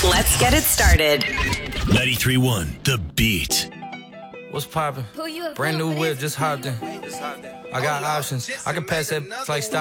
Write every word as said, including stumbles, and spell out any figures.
Let's get it started. ninety-three point one The Beat. What's poppin'? Brand new whip, just hopped in. I got options. I can pass that like stop.